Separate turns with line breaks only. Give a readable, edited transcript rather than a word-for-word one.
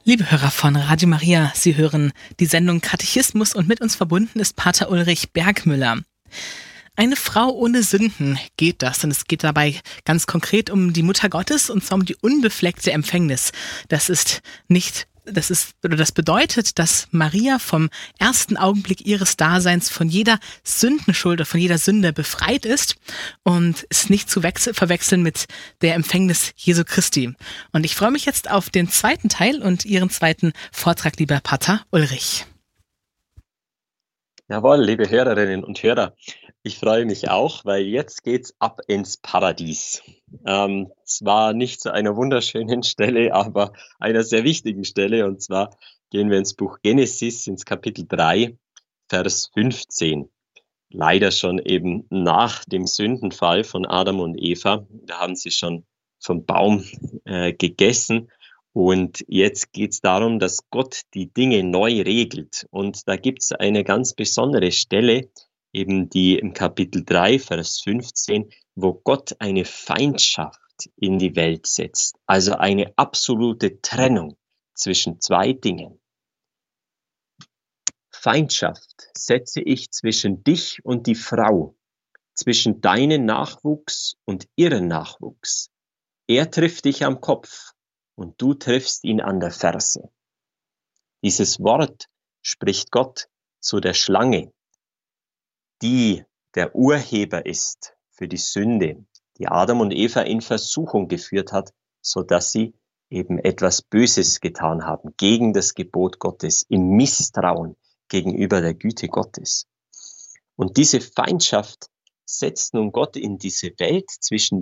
Liebe Hörer von Radio Maria, Sie hören die Sendung Katechismus und mit uns verbunden ist Pater Ulrich Bergmüller. Eine Frau ohne Sünden geht das und es geht dabei ganz konkret um die Mutter Gottes und zwar um die unbefleckte Empfängnis. Das bedeutet, dass Maria vom ersten Augenblick ihres Daseins von jeder Sündenschuld oder von jeder Sünde befreit ist und ist nicht zu verwechseln mit der Empfängnis Jesu Christi. Und ich freue mich jetzt auf den zweiten Teil und Ihren zweiten Vortrag, lieber Pater Ulrich.
Jawohl, liebe Hörerinnen und Hörer, ich freue mich auch, weil jetzt geht's ab ins Paradies. Zwar nicht zu einer wunderschönen Stelle, aber einer sehr wichtigen Stelle. Und zwar gehen wir ins Buch Genesis, ins Kapitel 3, Vers 15. Leider schon eben nach dem Sündenfall von Adam und Eva. Da haben sie schon vom Baum gegessen. Und jetzt geht's darum, dass Gott die Dinge neu regelt. Und da gibt's eine ganz besondere Stelle, eben die im Kapitel 3, Vers 15, wo Gott eine Feindschaft in die Welt setzt. Also eine absolute Trennung zwischen zwei Dingen. Feindschaft setze ich zwischen dich und die Frau, zwischen deinen Nachwuchs und ihren Nachwuchs. Er trifft dich am Kopf und du triffst ihn an der Ferse. Dieses Wort spricht Gott zu der Schlange, die der Urheber ist für die Sünde, die Adam und Eva in Versuchung geführt hat, so dass sie eben etwas Böses getan haben, gegen das Gebot Gottes, im Misstrauen gegenüber der Güte Gottes. Und diese Feindschaft setzt nun Gott in diese Welt zwischen